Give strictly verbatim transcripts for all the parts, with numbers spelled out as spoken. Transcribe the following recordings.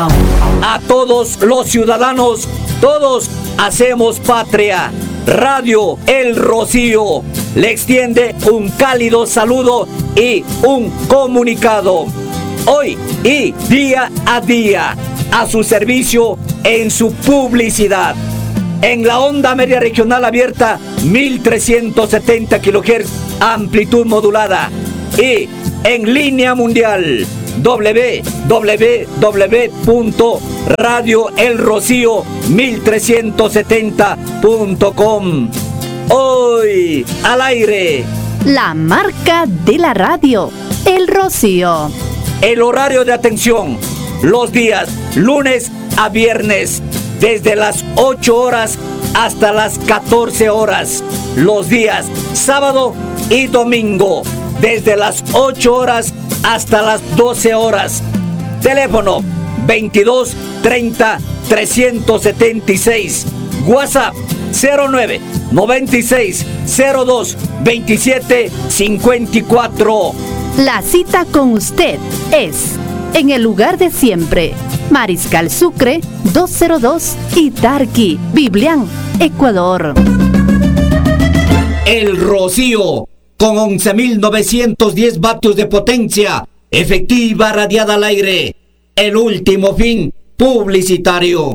A todos los ciudadanos, todos hacemos patria. Radio El Rocío le extiende un cálido saludo y un comunicado. Hoy y día a día, a su servicio en su publicidad. En la onda media regional abierta, mil trescientos setenta kilohertz, amplitud modulada. Y en línea mundial, doble u doble u doble u punto radio el rocío mil trescientos setenta punto com. Hoy al aire, la marca de la radio, El Rocío. El horario de atención, los días lunes a viernes, desde las ocho horas hasta las catorce horas. Los días sábado y domingo, desde las ocho horas hasta las doce horas. Teléfono veintidós treinta trescientos setenta y seis. WhatsApp cero nueve noventa y seis cero dos veintisiete cincuenta y cuatro. La cita con usted es en el lugar de siempre. Mariscal Sucre doscientos dos y Tarqui, Biblián, Ecuador. El Rocío, con once mil novecientos diez vatios de potencia, efectiva radiada al aire. El último fin publicitario.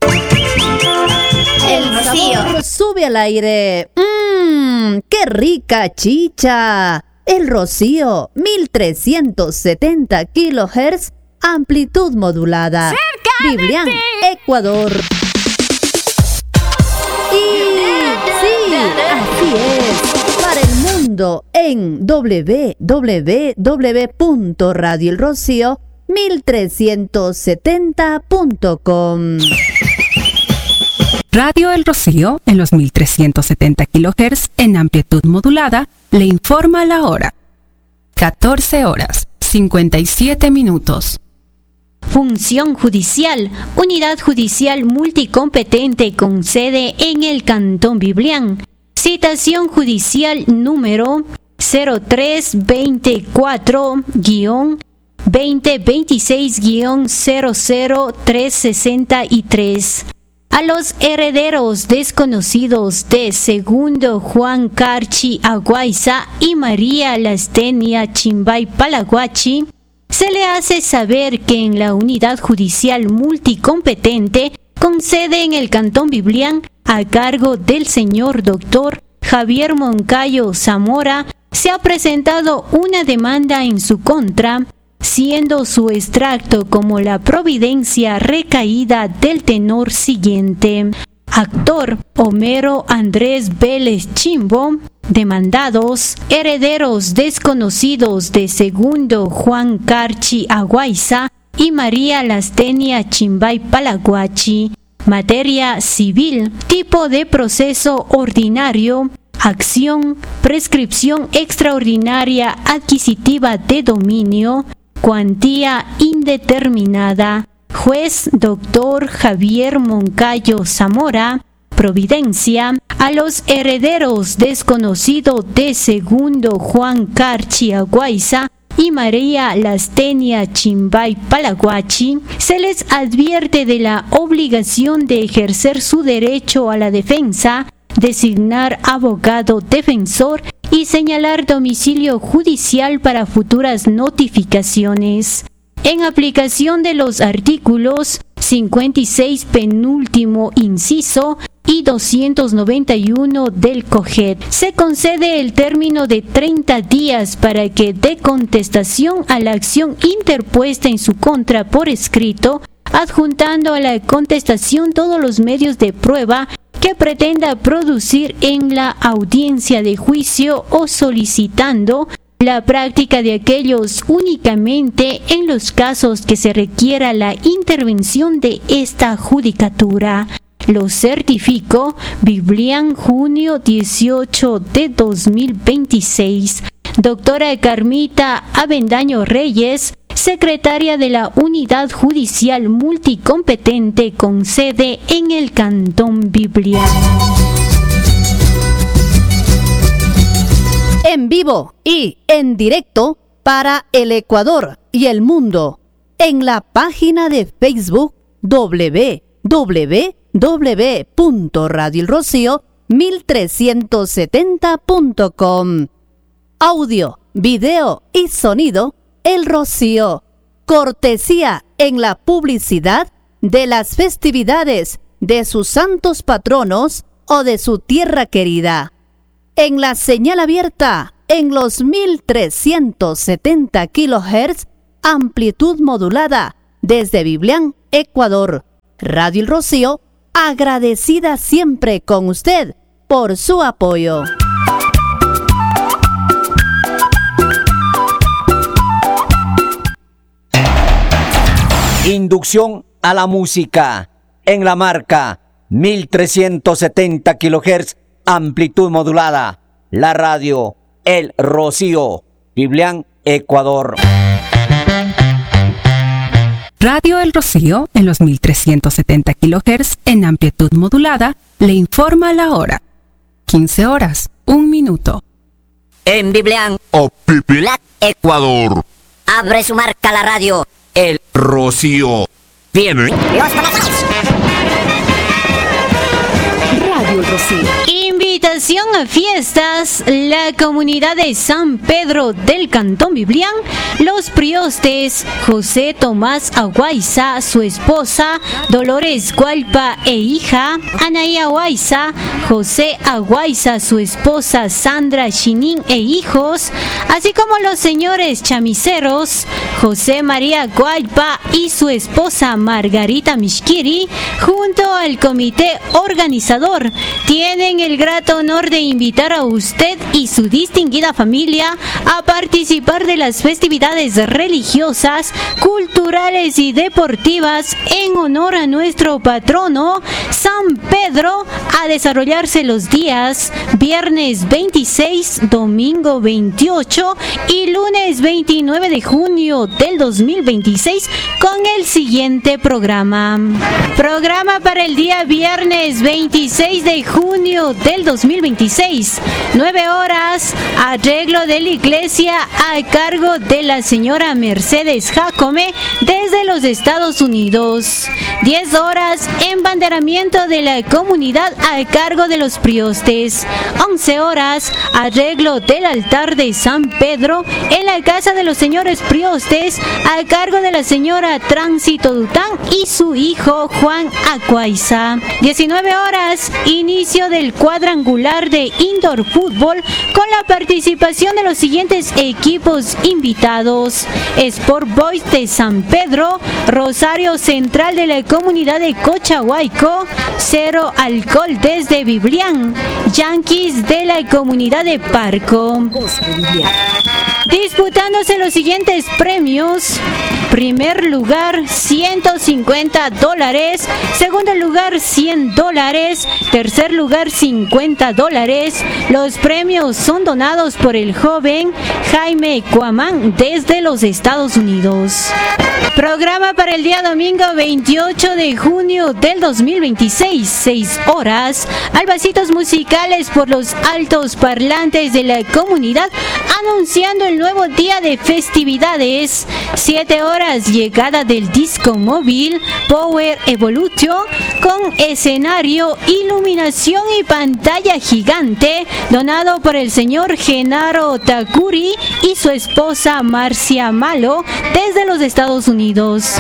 El Rocío sube al aire. Mmm, qué rica chicha. El Rocío, mil trescientos setenta kilohertz, amplitud modulada. ¡Cerca Biblián, de ti! Ecuador. Y sí, así es. Para el mundo en doble u doble u doble u punto radio el rocío mil trescientos setenta punto com. Radio El Rocío, en los mil trescientos setenta kilohertz en amplitud modulada, le informa la hora. catorce horas, cincuenta y siete minutos. Función judicial, unidad judicial multicompetente con sede en el Cantón Biblián. Citación judicial número cero tres veinticuatro veinte veintiséis cero cero tres sesenta y tres. A los herederos desconocidos de Segundo Juan Carchi Aguaiza y María Lastenia Chimbay Palaguachi, se le hace saber que en la unidad judicial multicompetente con sede en el Cantón Biblián, a cargo del señor doctor Javier Moncayo Zamora, se ha presentado una demanda en su contra, siendo su extracto como la providencia recaída del tenor siguiente. Actor Homero Andrés Vélez Chimbo, demandados, herederos desconocidos de Segundo Juan Carchi Aguaiza y María Lastenia Chimbay Palaguachi, materia civil, tipo de proceso ordinario, acción, prescripción extraordinaria adquisitiva de dominio, cuantía indeterminada. Juez doctor Javier Moncayo Zamora, providencia, a los herederos desconocidos de Segundo Juan Carchi Aguaiza y María Lastenia Chimbay Palaguachi, se les advierte de la obligación de ejercer su derecho a la defensa, designar abogado defensor y señalar domicilio judicial para futuras notificaciones. En aplicación de los artículos cincuenta y seis penúltimo inciso y doscientos noventa y uno del COGED, se concede el término de treinta días para que dé contestación a la acción interpuesta en su contra por escrito, adjuntando a la contestación todos los medios de prueba que pretenda producir en la audiencia de juicio o solicitando la práctica de aquellos únicamente en los casos que se requiera la intervención de esta judicatura. Lo certifico, Biblián, junio dieciocho de dos mil veintiséis. Doctora Carmita Avendaño Reyes, secretaria de la Unidad Judicial Multicompetente con sede en el Cantón Biblián. En vivo y en directo para el Ecuador y el mundo. en la página de Facebook doble u doble u doble u punto radio el rocío mil trescientos setenta punto com. Audio, video y sonido El Rocío. Cortesía en la publicidad de las festividades de sus santos patronos o de su tierra querida. En la señal abierta en los mil trescientos setenta kilohertz, amplitud modulada desde Biblián, Ecuador. Radio El Rocío, agradecida siempre con usted por su apoyo. Inducción a la música en la marca mil trescientos setenta kilohertz, amplitud modulada. La radio El Rocío, Biblián, Ecuador. Radio El Rocío, en los mil trescientos setenta kilohertz en amplitud modulada, le informa la hora. quince horas, un minuto. En Biblián o Biblián, Ecuador. Abre su marca la radio El Rocío. Viene. Radio El Rocío. Invitación a fiestas. La comunidad de San Pedro del Cantón Biblián, los priostes José Tomás Aguaiza, su esposa Dolores Gualpa e hija Anaí Aguaiza, José Aguaiza, su esposa Sandra Chinin e hijos, así como los señores chamiceros José María Gualpa y su esposa Margarita Mishkiri, junto al comité organizador, tienen el grato honor de invitar a usted y su distinguida familia a participar de las festividades religiosas, culturales y deportivas en honor a nuestro patrono San Pedro, a desarrollarse los días viernes veintiséis, domingo veintiocho y lunes veintinueve de junio del dos mil veintiséis con el siguiente programa. Programa para el día viernes veintiséis de junio del dos mil veintiséis, nueve horas, arreglo de la iglesia a cargo de la señora Mercedes Jacome desde los Estados Unidos. diez horas, embanderamiento de la comunidad a cargo de los priostes. once horas, arreglo del altar de San Pedro en la casa de los señores priostes a cargo de la señora Tránsito Dután y su hijo Juan Aguaiza. diecinueve horas, inicio del cuadrangular de indoor fútbol con la participación de los siguientes equipos invitados: Sport Boys de San Pedro, Rosario Central de la comunidad de Cochahuayco, Cero Alcohol desde Biblián, Yankees de la comunidad de Parco. Disputándose los siguientes premios: primer lugar ciento cincuenta dólares, segundo lugar cien dólares, tercer lugar cincuenta dólares. Los premios son donados por el joven Jaime Cuamán desde los Estados Unidos. Programa para el día domingo veintiocho de junio del dos mil veintiséis, seis horas, albasitos musicales por los altos parlantes de la comunidad anunciando el nuevo día de festividades. siete horas, llegada del disco móvil Power Evolution con escenario, iluminación y pantalla gigante, donado por el señor Genaro Takuri y su esposa Marcia Malo desde los Estados Unidos.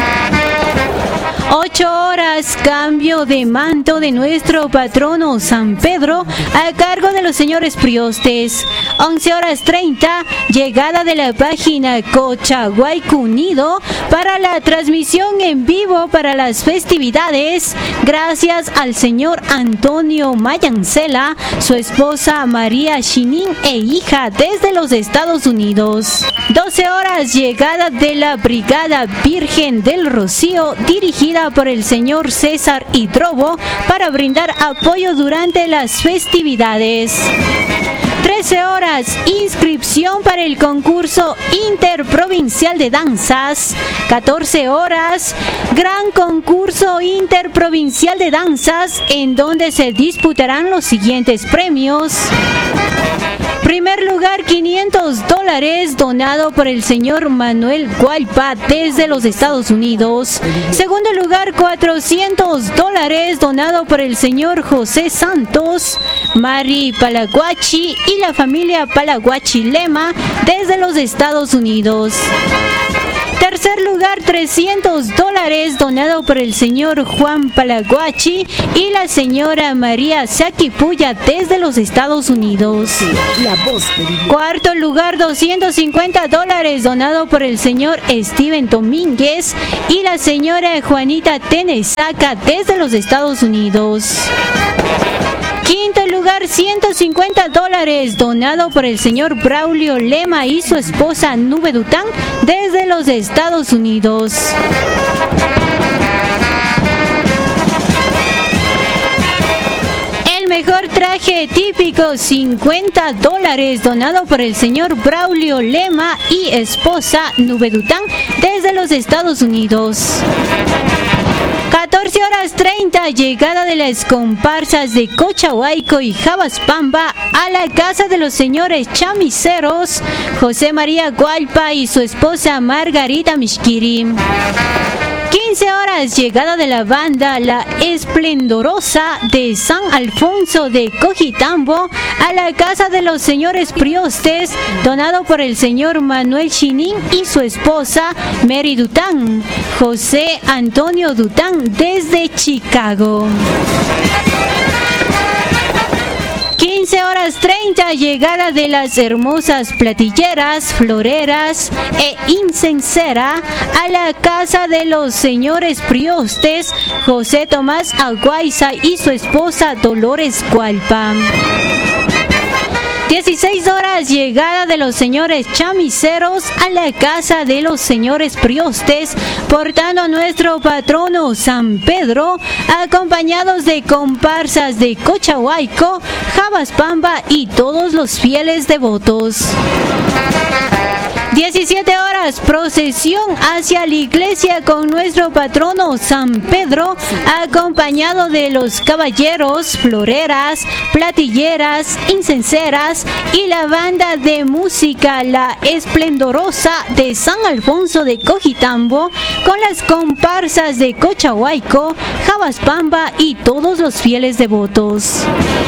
ocho horas, cambio de manto de nuestro patrono San Pedro a cargo de los señores priostes. once horas treinta, llegada de la página Cochahuayco Unido para la transmisión en vivo para las festividades, gracias al señor Antonio Mayancela, su esposa María Chinin e hija desde los Estados Unidos. doce horas, llegada de la Brigada Virgen del Rocío, dirigida por el señor César Hidrobo para brindar apoyo durante las festividades. trece horas, inscripción para el concurso interprovincial de danzas. catorce horas, gran concurso interprovincial de danzas en donde se disputarán los siguientes premios. Primer lugar, quinientos dólares donado por el señor Manuel Gualpa desde los Estados Unidos. Segundo lugar, cuatrocientos dólares donado por el señor José Santos, Mari Palaguachi y la familia Palaguachi Lema desde los Estados Unidos. Tercer lugar, trescientos dólares donado por el señor Juan Palaguachi y la señora María Saquipuya desde los Estados Unidos. Cuarto lugar, doscientos cincuenta dólares donado por el señor Steven Domínguez y la señora Juanita Tenesaca desde los Estados Unidos. Quinto lugar, ciento cincuenta dólares donado por el señor Braulio Lema y su esposa Nube Dután desde los Estados Unidos. El mejor traje típico, cincuenta dólares donado por el señor Braulio Lema y esposa Nube Dután desde los Estados Unidos. catorce horas treinta, llegada de las comparsas de Cochahuayco y Jabaspamba a la casa de los señores chamiseros José María Gualpa y su esposa Margarita Mishkiri. quince horas, llegada de la banda La Esplendorosa de San Alfonso de Cojitambo a la casa de los señores Priostes, donado por el señor Manuel Chinin y su esposa Mary Dután, José Antonio Dután desde Chicago. quince horas treinta, llegada de las hermosas platilleras, floreras e incensera a la casa de los señores Priostes, José Tomás Aguaiza y su esposa Dolores Gualpa. dieciséis horas, llegada de los señores chamiseros a la casa de los señores Priostes, portando a nuestro patrono San Pedro, acompañados de comparsas de Cochahuayco, Jabaspamba y todos los fieles devotos. diecisiete horas, procesión hacia la iglesia con nuestro patrono San Pedro, acompañado de los caballeros, floreras, platilleras, incenseras y la banda de música La Esplendorosa de San Alfonso de Cojitambo, con las comparsas de Cochahuayco, Jabaspamba y todos los fieles devotos.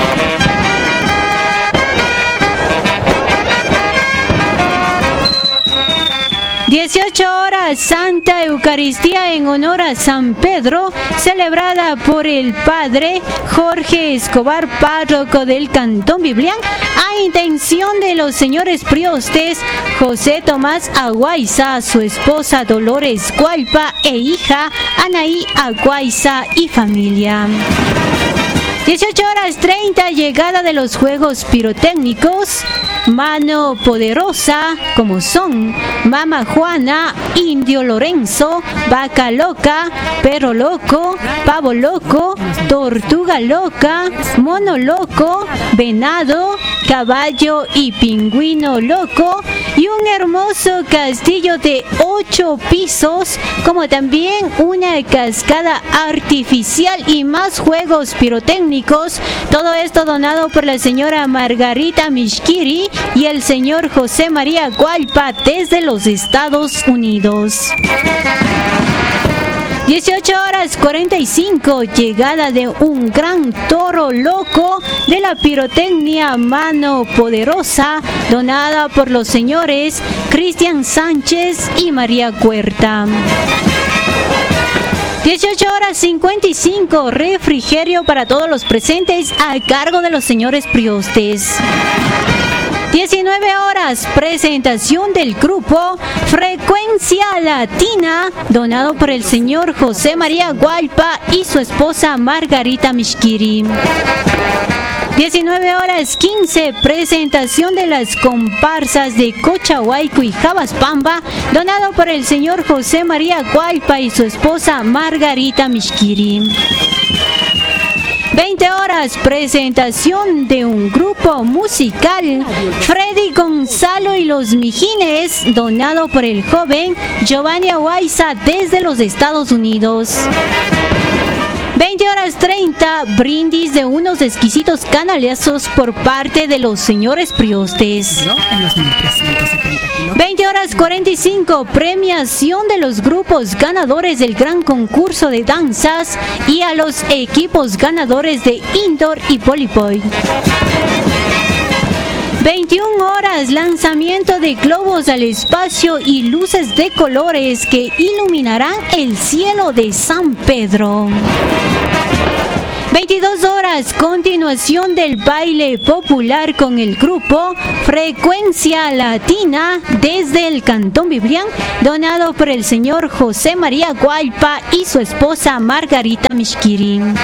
dieciocho horas, Santa Eucaristía en honor a San Pedro, celebrada por el Padre Jorge Escobar, párroco del Cantón Biblián, a intención de los señores Priostes, José Tomás Aguaiza, su esposa Dolores Gualpa e hija Anaí Aguaiza y familia. dieciocho horas treinta, llegada de los juegos pirotécnicos, Mano Poderosa, como son Mama Juana, Indio Lorenzo, Vaca Loca, Perro Loco, Pavo Loco, Tortuga Loca, Mono Loco, Venado, Caballo y Pingüino Loco, y un hermoso castillo de ocho pisos, como también una cascada artificial y más juegos pirotécnicos. Todo esto donado por la señora Margarita Mishkiri y el señor José María Gualpa desde los Estados Unidos. dieciocho horas cuarenta y cinco, llegada de un gran toro loco de la pirotecnia Mano Poderosa, donada por los señores Cristian Sánchez y María Huerta. dieciocho horas cincuenta y cinco, refrigerio para todos los presentes a cargo de los señores Priostes. diecinueve horas, presentación del grupo Frecuencia Latina, donado por el señor José María Gualpa y su esposa Margarita Mishkiri. diecinueve horas quince, presentación de las comparsas de Cochahuayco y Jabaspamba, donado por el señor José María Gualpa y su esposa Margarita Mishkiri. veinte horas, presentación de un grupo musical, Freddy Gonzalo y los Mijines, donado por el joven Giovanni Aguaiza desde los Estados Unidos. veinte horas horas treinta, brindis de unos exquisitos canalazos por parte de los señores priostes. En los mil trescientos setenta kilómetros. veinte horas cuarenta y cinco, premiación de los grupos ganadores del gran concurso de danzas y a los equipos ganadores de indoor y voleibol. veintiuna horas, lanzamiento de globos al espacio y luces de colores que iluminarán el cielo de San Pedro. veintidós horas, continuación del baile popular con el grupo Frecuencia Latina desde el Cantón Biblián, donado por el señor José María Gualpa y su esposa Margarita Mishkirin.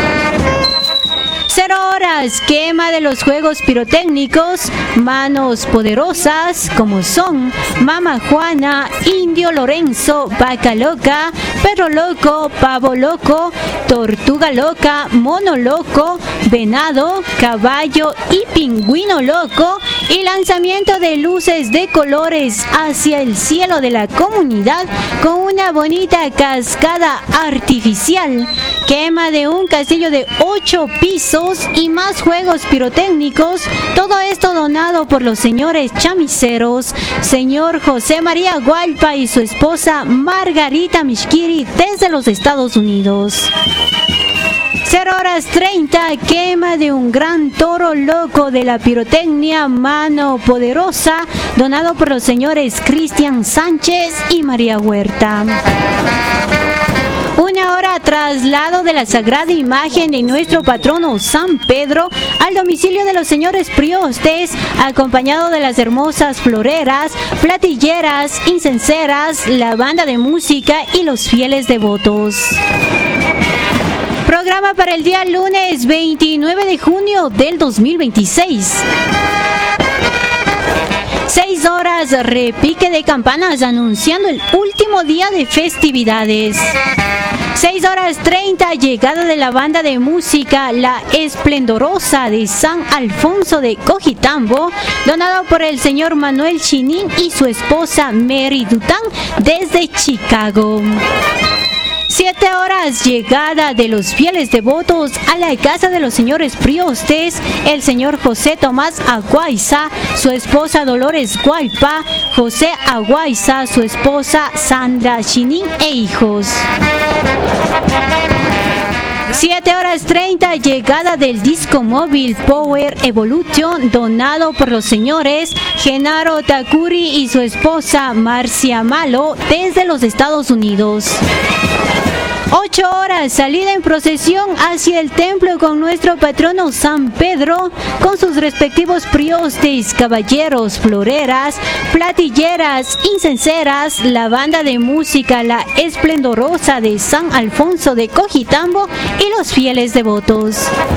Cero horas, quema de los juegos pirotécnicos, manos poderosas como son Mama Juana, Indio Lorenzo, Vaca Loca, Perro Loco, Pavo Loco, Tortuga Loca, Mono Loco, Venado, Caballo y Pingüino Loco, y lanzamiento de luces de colores hacia el cielo de la comunidad con una bonita cascada artificial, quema de un castillo de ocho pisos y más juegos pirotécnicos, todo esto donado por los señores chamiceros, señor José María Gualpa y su esposa Margarita Mishkiri desde los Estados Unidos. cero horas treinta, quema de un gran toro loco de la pirotecnia Mano Poderosa, donado por los señores Cristian Sánchez y María Huerta. Una hora, traslado de la sagrada imagen de nuestro patrono San Pedro al domicilio de los señores priostes, acompañado de las hermosas floreras, platilleras, incenseras, la banda de música y los fieles devotos. Programa para el día lunes veintinueve de junio del dos mil veintiséis. seis horas, repique de campanas anunciando el último día de festividades. seis horas treinta, llegada de la banda de música La Esplendorosa de San Alfonso de Cojitambo, donado por el señor Manuel Chinin y su esposa Mary Dután desde Chicago. siete horas, llegada de los fieles devotos a la casa de los señores priostes, el señor José Tomás Aguaiza, su esposa Dolores Gualpa, José Aguaiza, su esposa Sandra Chinin e hijos. siete horas treinta, llegada del disco móvil Power Evolution, donado por los señores Genaro Takuri y su esposa Marcia Malo desde los Estados Unidos. ocho horas, salida en procesión hacia el templo con nuestro patrono San Pedro, con sus respectivos priostes, caballeros, floreras, platilleras, incenseras, la banda de música La Esplendorosa de San Alfonso de Cojitambo y los fieles devotos.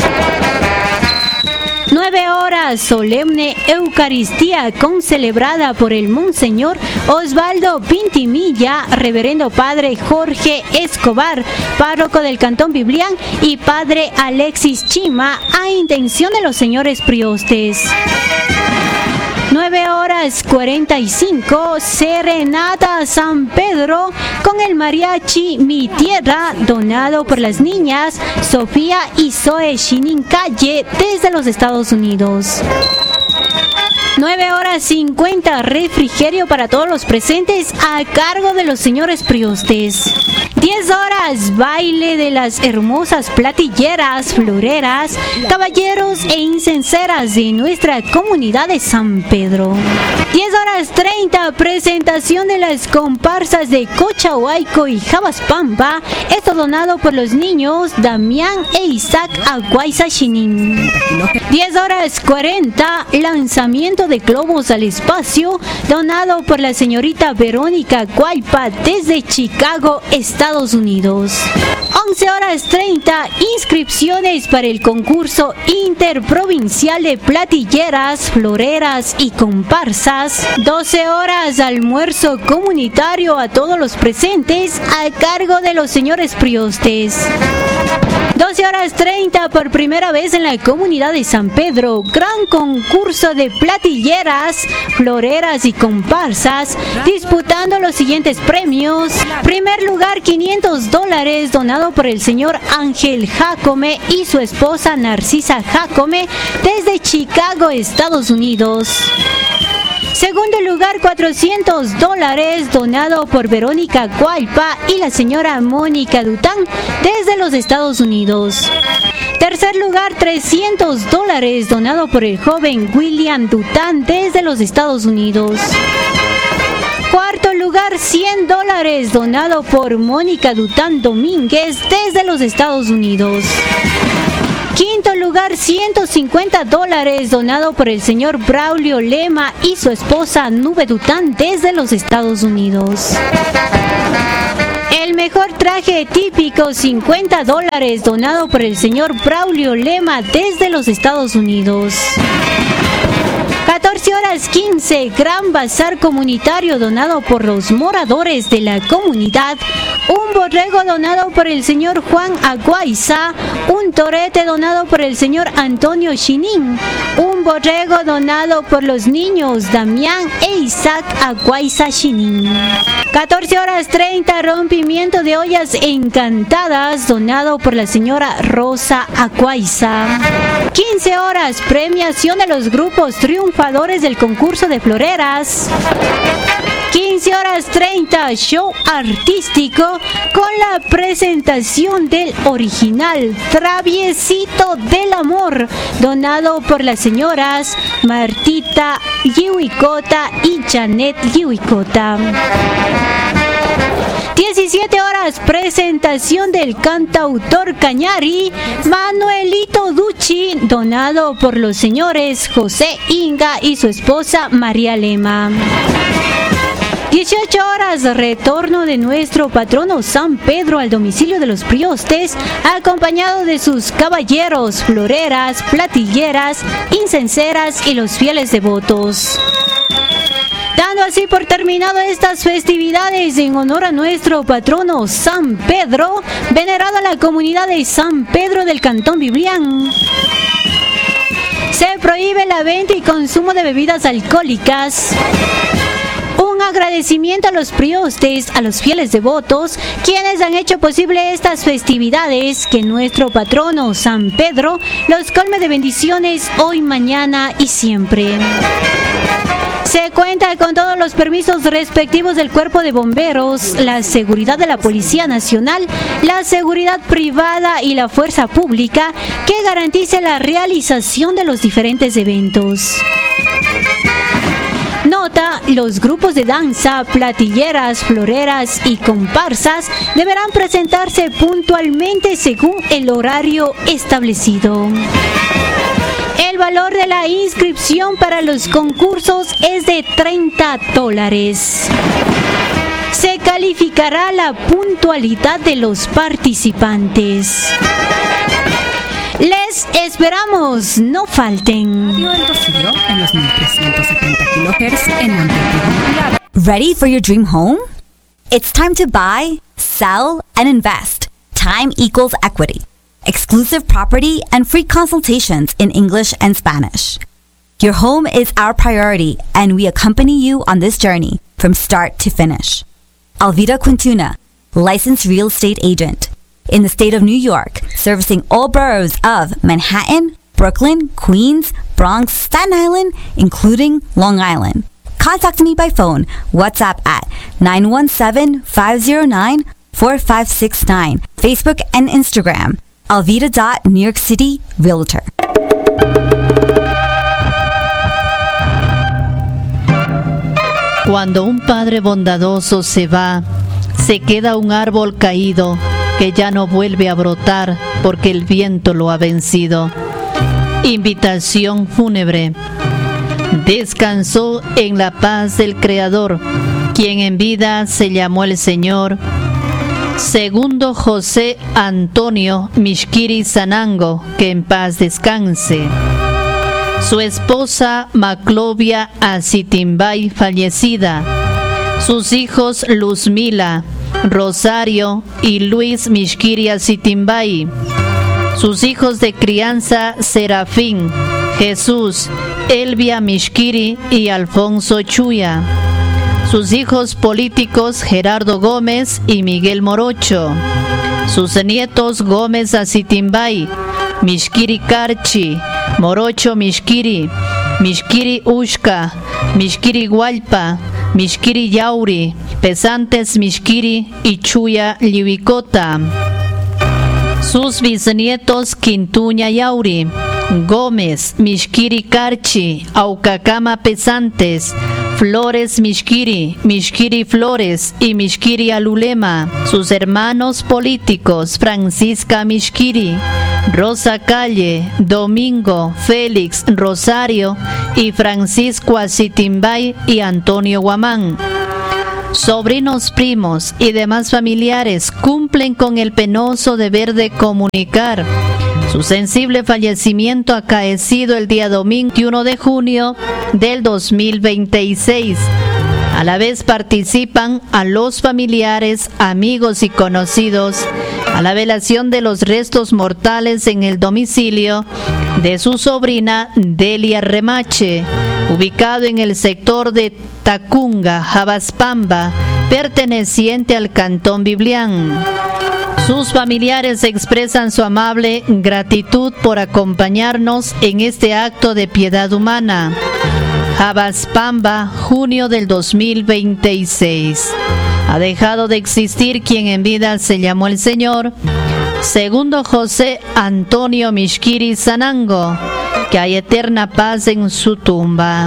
nueve horas, solemne Eucaristía concelebrada por el Monseñor Osvaldo Pintimilla, Reverendo Padre Jorge Escobar, párroco del Cantón Biblián, y Padre Alexis Chima, a intención de los señores priostes. nueve horas cuarenta y cinco, serenata a San Pedro con el mariachi Mi Tierra, donado por las niñas Sofía y Zoe Chinin Calle desde los Estados Unidos. nueve horas cincuenta, refrigerio para todos los presentes a cargo de los señores priostes. diez horas, baile de las hermosas platilleras, floreras, caballeros e incenseras de nuestra comunidad de San Pedro. diez horas treinta, presentación de las comparsas de Cochahuayco y Jabaspampa, esto donado por los niños Damián e Isaac Aguaiza Chinin. diez horas cuarenta, lanzamiento de globos al espacio, donado por la señorita Verónica Gualpa desde Chicago, Estados Unidos. once horas treinta, inscripciones para el concurso interprovincial de platilleras, floreras y comparsas. doce horas, almuerzo comunitario a todos los presentes a cargo de los señores priostes. doce horas treinta, por primera vez en la comunidad de San Pedro, gran concurso de platilleras, floreras y comparsas, disputando los siguientes premios. Primer lugar, quinientos dólares, donado por el señor Ángel Jacome y su esposa Narcisa Jacome, desde Chicago, Estados Unidos. Segundo lugar, cuatrocientos dólares, donado por Verónica Gualpa y la señora Mónica Dután, desde los Estados Unidos. Tercer lugar, trescientos dólares, donado por el joven William Dután, desde los Estados Unidos. Cuarto lugar, cien dólares, donado por Mónica Dután Domínguez, desde los Estados Unidos. Quinto lugar, ciento cincuenta dólares, donado por el señor Braulio Lema y su esposa Nube Dután, desde los Estados Unidos. El mejor traje típico, cincuenta dólares, donado por el señor Braulio Lema, desde los Estados Unidos. catorce horas quince, gran bazar comunitario donado por los moradores de la comunidad, un borrego donado por el señor Juan Aguaiza, un torete donado por el señor Antonio Chinín, un borrego donado por los niños Damián e Isaac Aguaiza Chinín. catorce horas treinta, rompimiento de ollas encantadas donado por la señora Rosa Aguaiza. quince horas, premiación de los grupos triunfadores del concurso de floreras. quince horas treinta, show artístico con la presentación del original Traviesito del Amor, donado por las señoras Martita Yihuicota y Janet Yihuicota. diecisiete horas, presentación del cantautor Cañari Manuelito Ducci, donado por los señores José Inga y su esposa María Lema. dieciocho horas, retorno de nuestro patrono San Pedro al domicilio de los priostes, acompañado de sus caballeros, floreras, platilleras, incenseras y los fieles devotos. Dando así por terminado estas festividades en honor a nuestro patrono San Pedro, venerada la comunidad de San Pedro del Cantón Biblián. Se prohíbe la venta y consumo de bebidas alcohólicas. Un agradecimiento a los priostes, a los fieles devotos, quienes han hecho posible estas festividades, que nuestro patrono San Pedro los colme de bendiciones hoy, mañana y siempre. Se cuenta con todos los permisos respectivos del Cuerpo de Bomberos, la seguridad de la Policía Nacional, la seguridad privada y la fuerza pública, que garantice la realización de los diferentes eventos. Nota: los grupos de danza, platilleras, floreras y comparsas deberán presentarse puntualmente según el horario establecido. El valor de la inscripción para los concursos es de treinta dólares. Se calificará la puntualidad de los participantes. Les esperamos, no falten. Radio El Rocío en los mil trescientos setenta kilohertz en amplitud modulada. Ready for your dream home? It's time to buy, sell, and invest. Time equals equity. Exclusive property and free consultations in English and Spanish. Your home is our priority, and we accompany you on this journey from start to finish. Alvida Quintuna, licensed real estate agent. In the state of New York, servicing all boroughs of Manhattan, Brooklyn, Queens, Bronx, Staten Island, including Long Island. Contact me by phone, WhatsApp at nine one seven, five zero nine, four five six nine, Facebook and Instagram, Alvida dot New York City Realtor. Cuando un padre bondadoso se va, se queda un árbol caído que ya no vuelve a brotar porque el viento lo ha vencido. Invitación fúnebre. Descansó en la paz del Creador, quien en vida se llamó el Señor. Segundo José Antonio Mishkiri Sanango, que en paz descanse. Su esposa Maclovia Acitimbay, fallecida. Sus hijos Luzmila, Rosario y Luis Mishkiri Acitimbay. Sus hijos de crianza Serafín, Jesús, Elvia Mishkiri y Alfonso Chuya. Sus hijos políticos Gerardo Gómez y Miguel Morocho. Sus nietos Gómez Acitimbay, Mishkiri Carchi, Morocho Mishkiri, Mishkiri Ushka, Mishkiri Gualpa, Mishkiri Yauri, Pesantes Mishkiri y Chuya Llibicota. Sus bisnietos Quintuña Yauri, Gómez, Mishkiri Carchi, Aucacama Pesantes, Flores Mishkiri, Mishkiri Flores y Mishkiri Alulema. Sus hermanos políticos Francisca Mishkiri, Rosa Calle, Domingo, Félix, Rosario y Francisco Acitimbay y Antonio Guamán. Sobrinos, primos y demás familiares cumplen con el penoso deber de comunicar su sensible fallecimiento acaecido el día domingo veintiuno de junio del dos mil veintiséis. A la vez participan a los familiares, amigos y conocidos a la velación de los restos mortales en el domicilio de su sobrina Delia Remache, ubicado en el sector de Tacunga, Jabaspamba, perteneciente al Cantón Biblián. Sus familiares expresan su amable gratitud por acompañarnos en este acto de piedad humana. Jabaspamba, junio del dos mil veintiséis. Ha dejado de existir quien en vida se llamó el Señor, segundo José Antonio Mishkiri Sanango, que hay eterna paz en su tumba.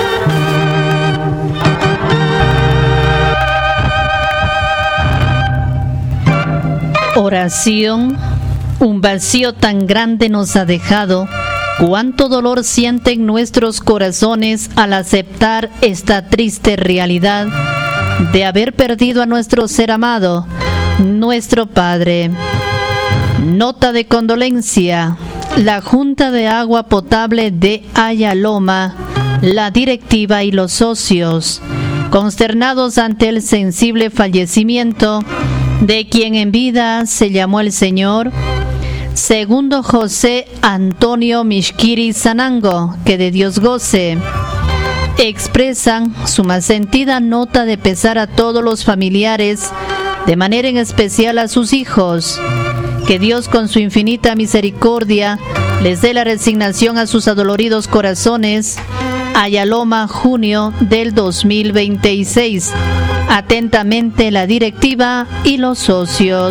Oración. Un vacío tan grande nos ha dejado. Cuánto dolor sienten nuestros corazones al aceptar esta triste realidad de haber perdido a nuestro ser amado, nuestro Padre. Nota de condolencia. La Junta de Agua Potable de Ayaloma, la directiva y los socios, consternados ante el sensible fallecimiento de quien en vida se llamó el Señor, segundo José Antonio Mishkiri Sanango, que de Dios goce, expresan su más sentida nota de pesar a todos los familiares, de manera en especial a sus hijos. Que Dios con su infinita misericordia les dé la resignación a sus adoloridos corazones. Ayaloma, junio del dos mil veintiséis. Atentamente la directiva y los socios.